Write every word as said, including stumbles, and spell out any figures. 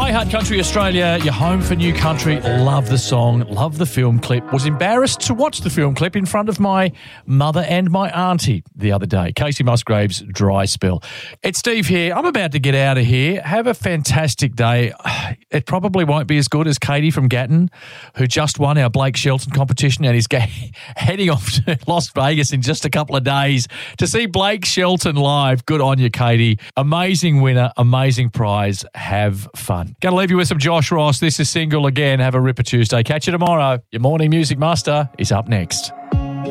Hi, Hut Country Australia. You're home for New Country. Love the song. Love the film clip. Was embarrassed to watch the film clip in front of my mother and my auntie the other day. Casey Musgrave's Dry Spell. It's Steve here. I'm about to get out of here. Have a fantastic day. It probably won't be as good as Katie from Gatton, who just won our Blake Shelton competition and is ga- heading off to Las Vegas in just a couple of days to see Blake Shelton live. Good on you, Katie. Amazing winner, amazing prize. Have fun. Going to leave you with some Josh Ross. This is Single again. Have a ripper Tuesday. Catch you tomorrow. Your morning music master is up next.